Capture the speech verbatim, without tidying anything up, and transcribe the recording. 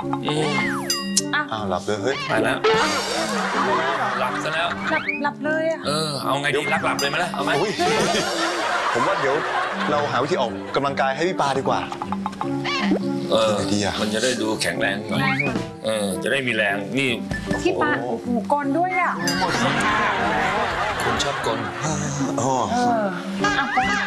อ้าวหลับเลยเฮ้ยไปแล้วหลับซะแล้วหลับหลับเลยอ่ะเออเอาไงดีรักหลับเลยไหมล่ะเอาไหมผมว่าเดี๋ยวเราหาวิธีออกกำลังกายให้พี่ปาดีกว่าเออมันจะได้ดูแข็งแรงหน่อยเออจะได้มีแรงนี่พี่ปาโอ้โหกลด้วยอ่ะคนชอบกลอ๋อ